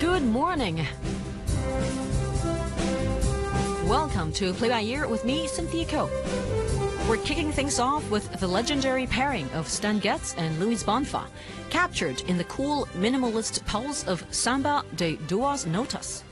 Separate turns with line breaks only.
Good morning. Welcome to Play by Ear with me, Cynthia Ko. We're kicking things off with the legendary pairing of Stan Getz and Luis Bonfa, captured in the cool minimalist pulse of Samba de Duas Notas.